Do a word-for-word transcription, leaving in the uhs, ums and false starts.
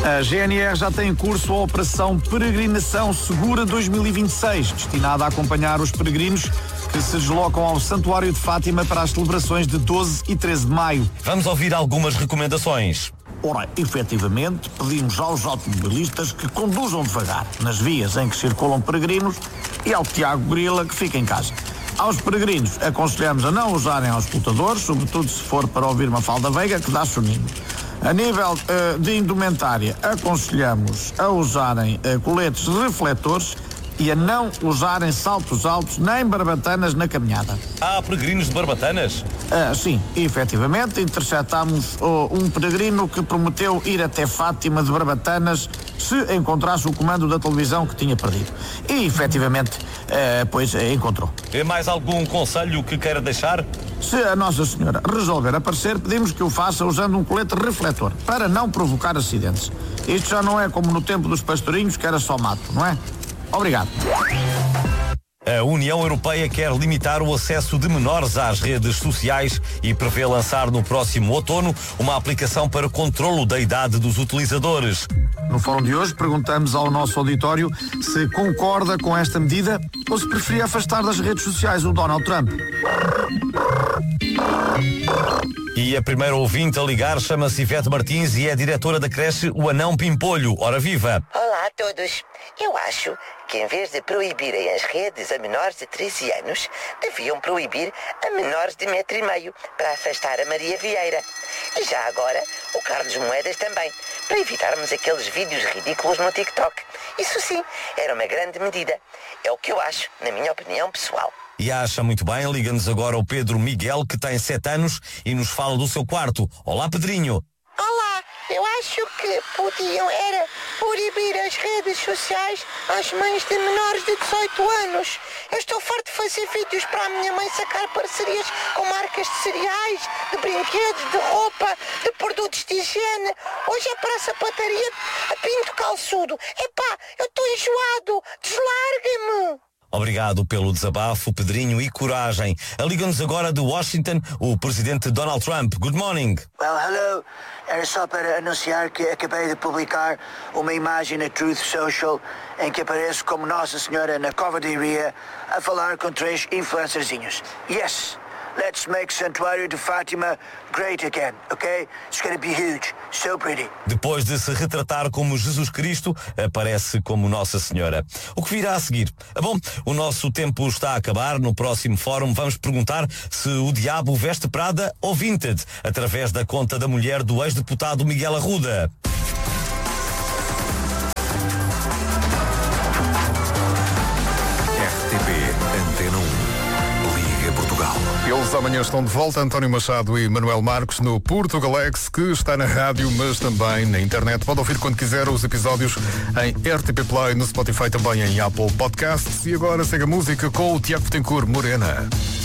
A G N R já tem em curso a Operação Peregrinação Segura dois mil e vinte e seis, destinada a acompanhar os peregrinos que se deslocam ao Santuário de Fátima para as celebrações de doze e treze de maio. Vamos ouvir algumas recomendações. Ora, efetivamente, pedimos aos automobilistas que conduzam devagar nas vias em que circulam peregrinos e ao Tiago Grila que fique em casa. Aos peregrinos, aconselhamos a não usarem auscultadores, sobretudo se for para ouvir Mafalda Veiga, que dá soninho. A nível uh, de indumentária, aconselhamos a usarem uh, coletes refletores e a não usarem saltos altos nem barbatanas na caminhada. Há peregrinos de barbatanas? Uh, sim, efetivamente, interceptámos uh, um peregrino que prometeu ir até Fátima de barbatanas se encontrasse o comando da televisão que tinha perdido. E, efetivamente, uh, pois, uh, encontrou. E mais algum conselho que queira deixar? Se a Nossa Senhora resolver aparecer, pedimos que o faça usando um colete refletor, para não provocar acidentes. Isto já não é como no tempo dos pastorinhos, que era só mato, não é? Obrigado. A União Europeia quer limitar o acesso de menores às redes sociais e prevê lançar no próximo outono uma aplicação para controlo da idade dos utilizadores. No fórum de hoje perguntamos ao nosso auditório se concorda com esta medida ou se preferia afastar das redes sociais o Donald Trump. E a primeira ouvinte a ligar chama-se Ivete Martins e é diretora da creche O Anão Pimpolho. Ora viva! Olá a todos. Eu acho que em vez de proibirem as redes a menores de treze anos, deviam proibir a menores de metro e meio para afastar a Maria Vieira. E já agora, o Carlos Moedas também, para evitarmos aqueles vídeos ridículos no TikTok. Isso sim, era uma grande medida. É o que eu acho, na minha opinião pessoal. E acha muito bem, liga-nos agora o Pedro Miguel, que tem sete anos e nos fala do seu quarto. Olá, Pedrinho. Olá, eu acho que podiam era proibir as redes sociais às mães de menores de dezoito anos. Eu estou farto de fazer vídeos para a minha mãe sacar parcerias com marcas de cereais, de brinquedos, de roupa, de produtos de higiene. Hoje é para a sapataria a Pinto Calçudo. Epá, eu estou enjoado, deslarguem-me. Obrigado pelo desabafo, Pedrinho, e coragem. Liga-nos agora de Washington o presidente Donald Trump. Good morning. Well, hello. Era só para anunciar que acabei de publicar uma imagem na Truth Social em que apareço como Nossa Senhora na cova de Iria a falar com três influencerzinhos. Yes, let's make Santuário de Fátima great again, okay? It's gonna be huge, so pretty. Depois de se retratar como Jesus Cristo, aparece como Nossa Senhora. O que virá a seguir? Bom, o nosso tempo está a acabar. No próximo fórum vamos perguntar se o diabo veste Prada ou Vinted, através da conta da mulher do ex-deputado Miguel Arruda. R T P Antena um, Liga Portugal. Eles amanhã estão de volta, António Machado e Manuel Marcos, no Portugalex, que está na rádio, mas também na internet. Pode ouvir quando quiser os episódios em R T P Play, no Spotify, também em Apple Podcasts. E agora segue a música com o Tiago Betancourt, Morena.